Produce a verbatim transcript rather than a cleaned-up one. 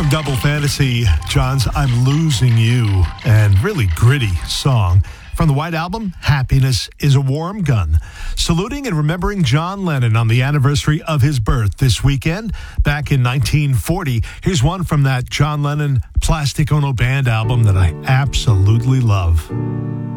Double Fantasy, John's I'm Losing You, and really gritty song. From the White Album, Happiness is a Warm Gun. Saluting and remembering John Lennon on the anniversary of his birth this weekend, back in nineteen forty. Here's one from that John Lennon Plastic Ono Band album that I absolutely love.